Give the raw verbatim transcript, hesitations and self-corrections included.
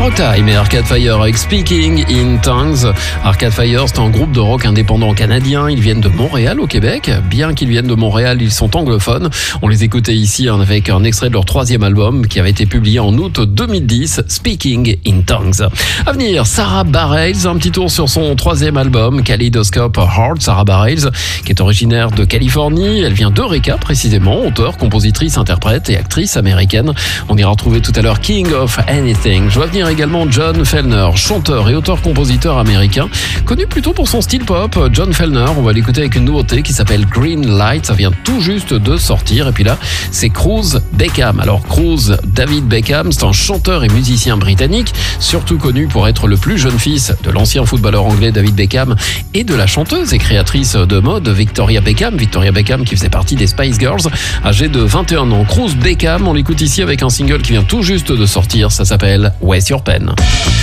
Rock Time et Arcade Fire avec Speaking in Tongues. Arcade Fire, c'est un groupe de rock indépendant canadien. Ils viennent de Montréal au Québec. Bien qu'ils viennent de Montréal, ils sont anglophones. On les écoutait ici avec un extrait de leur troisième album qui avait été publié en août deux mille dix, Speaking in Tongues. À venir, Sarah Bareilles, un petit tour sur son troisième album, Kaleidoscope Heart. Sarah Bareilles, qui est originaire de Californie. Elle vient d'Eureka précisément, auteure, compositrice, interprète et actrice américaine. On ira retrouver tout à l'heure King of Anything. Je vois venir également John Fellner, chanteur et auteur-compositeur américain, connu plutôt pour son style pop. John Fellner, on va l'écouter avec une nouveauté qui s'appelle Green Light, ça vient tout juste de sortir. Et puis là, c'est Cruz Beckham. Alors Cruz David Beckham, c'est un chanteur et musicien britannique, surtout connu pour être le plus jeune fils de l'ancien footballeur anglais David Beckham et de la chanteuse et créatrice de mode Victoria Beckham. Victoria Beckham qui faisait partie des Spice Girls, âgée de vingt et un ans. Cruz Beckham, on l'écoute ici avec un single qui vient tout juste de sortir, ça s'appelle Waste Your Pen.